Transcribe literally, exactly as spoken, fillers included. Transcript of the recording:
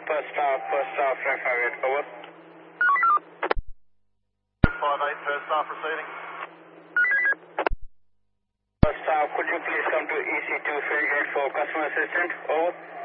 First staff, first staff, left five eight, over. five eight, first staff proceeding. First staff, could you please come to E C two field gate for customer assistant, over.